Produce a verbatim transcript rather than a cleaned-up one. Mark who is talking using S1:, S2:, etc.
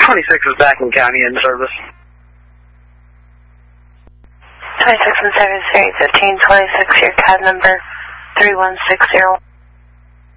S1: twenty-six is back in county in service.
S2: twenty-six and service, area fifteen twenty-six, your C A D number three one six zero.